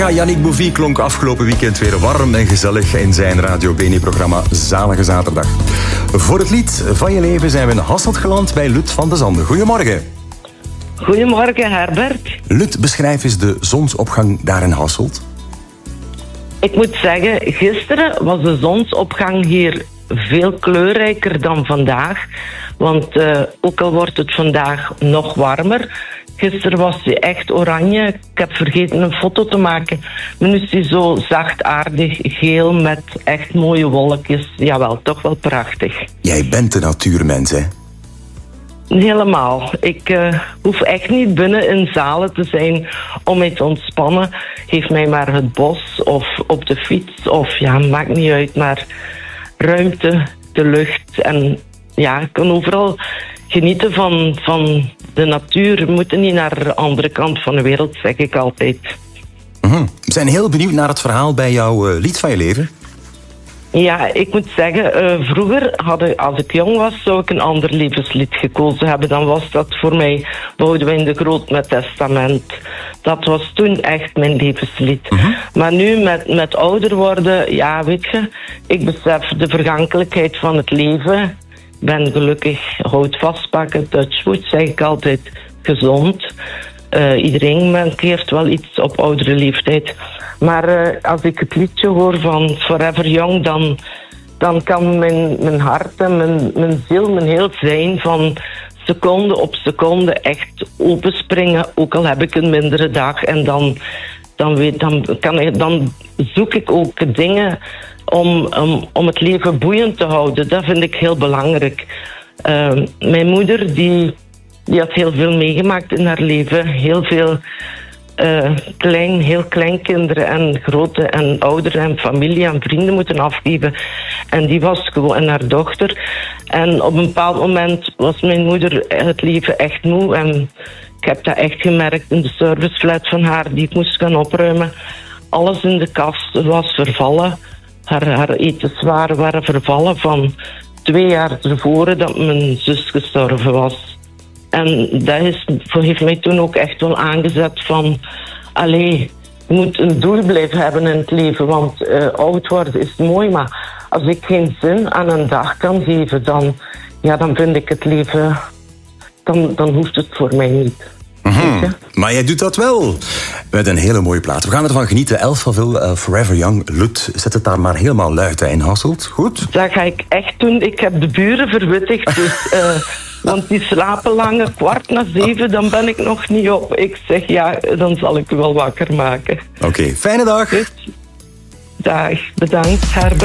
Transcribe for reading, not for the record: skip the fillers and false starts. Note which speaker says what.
Speaker 1: Ja, Yannick Bouvy klonk afgelopen weekend weer warm en gezellig in zijn Radio Beni-programma Zalige Zaterdag. Voor het lied van je leven zijn we in Hasselt geland bij Lut van de Zande. Goedemorgen.
Speaker 2: Goedemorgen, Herbert.
Speaker 1: Lut, beschrijf eens de zonsopgang daar in Hasselt.
Speaker 2: Ik moet zeggen, gisteren was de zonsopgang hier veel kleurrijker dan vandaag. Want ook al wordt het vandaag nog warmer, gisteren was hij echt oranje. Ik heb vergeten een foto te maken. Nu is hij zo zachtaardig geel met echt mooie wolkjes. Jawel, toch wel prachtig.
Speaker 1: Jij bent een natuurmens, hè?
Speaker 2: Helemaal. Ik hoef echt niet binnen in zalen te zijn om mij te ontspannen. Geef mij maar het bos of op de fiets of ja, maakt niet uit, maar ruimte, de lucht en ja, ik kan overal genieten van de natuur. We moeten niet naar de andere kant van de wereld, zeg ik altijd.
Speaker 1: We zijn heel benieuwd naar het verhaal bij jouw lied van je leven.
Speaker 2: Ja, ik moet zeggen, vroeger, als ik jong was, zou ik een ander levenslied gekozen hebben. Dan was dat voor mij Boudewijn de Groot met Testament. Dat was toen echt mijn levenslied. Maar nu, met ouder worden, ja, weet je, ik besef de vergankelijkheid van het leven. Ik ben gelukkig houtvastpakken, touchwood, zeg ik altijd, gezond. Iedereen mankeert wel iets op oudere leeftijd. Maar als ik het liedje hoor van Forever Young, dan kan mijn hart en mijn ziel, mijn heel zijn van seconde op seconde echt openspringen. Ook al heb ik een mindere dag. En dan zoek ik ook dingen om het leven boeiend te houden. Dat vind ik heel belangrijk. Mijn moeder, die had heel veel meegemaakt in haar leven. Heel veel heel kleinkinderen en grote en ouderen en familie en vrienden moeten afgeven. En die was gewoon en haar dochter. En op een bepaald moment was mijn moeder het leven echt moe. En ik heb dat echt gemerkt in de serviceflat van haar die ik moest gaan opruimen. Alles in de kast was vervallen. Haar etens waren vervallen van 2 jaar tevoren dat mijn zus gestorven was. En dat heeft mij toen ook echt wel aangezet van... je moet een doel blijven hebben in het leven, want oud worden is mooi, maar als ik geen zin aan een dag kan geven, dan vind ik het leven... Dan hoeft het voor mij niet.
Speaker 1: Maar jij doet dat wel. Met een hele mooie plaat. We gaan ervan genieten. Els van Vil, Forever Young. Lut, zet het daar maar helemaal luid hè, in Hasselt. Goed?
Speaker 2: Dat ga ik echt doen. Ik heb de buren verwittigd, dus... want die slapen lange 6:15, dan ben ik nog niet op. Ik zeg ja, dan zal ik u wel wakker maken.
Speaker 1: Oké, fijne dag.
Speaker 2: Goed. Dag, bedankt Herbert.